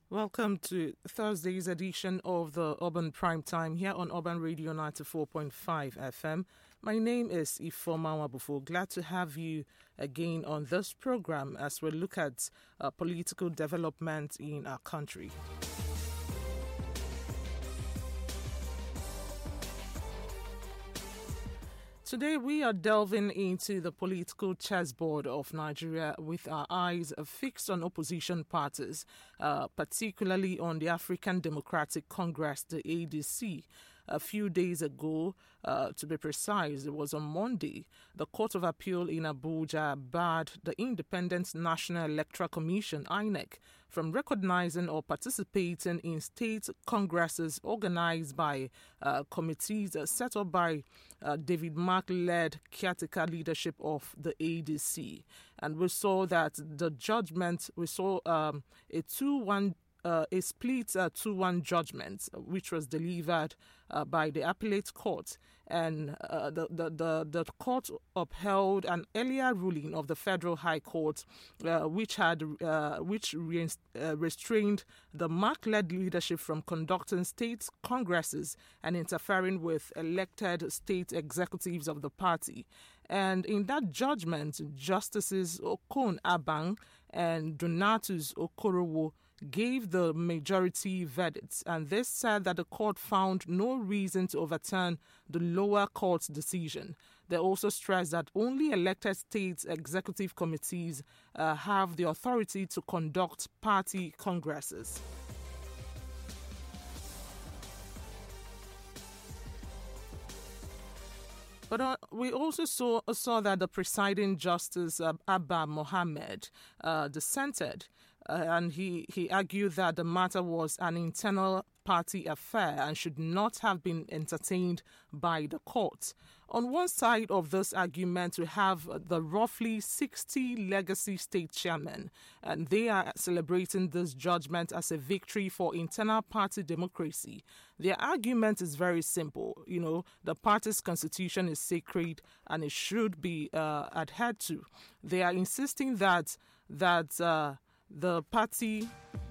Welcome to Thursday's edition of the Urban Prime Time here on Urban Radio 94.5 FM. My name is Ifoma Wabufo. Glad to have you again on this program as we look at political development in our country. Today we are delving into the political chessboard of Nigeria with our eyes fixed on opposition parties, particularly on the African Democratic Congress, the ADC. A few days ago, to be precise, it was on Monday, the Court of Appeal in Abuja barred the Independent National Electoral Commission, INEC, from recognizing or participating in state congresses organized by committees set up by David Mark-led caretaker leadership of the ADC. And we saw that the judgment, we saw a split 2-1 judgment, which was delivered by the appellate court, and the court upheld an earlier ruling of the Federal High Court, which restrained the Mark-led leadership from conducting state congresses and interfering with elected state executives of the party. And in that judgment, Justices Okon Abang and Donatus Okorowo gave the majority verdicts, and this said that the court found no reason to overturn the lower court's decision. They also stressed that only elected state executive committees have the authority to conduct party congresses. But we also saw that the presiding justice, Abba Mohammed, dissented, and he argued that the matter was an internal party affair and should not have been entertained by the court. On one side of this argument, we have the roughly 60 legacy state chairmen, and they are celebrating this judgment as a victory for internal party democracy. Their argument is very simple. You know, the party's constitution is sacred and it should be adhered to. They are insisting that the party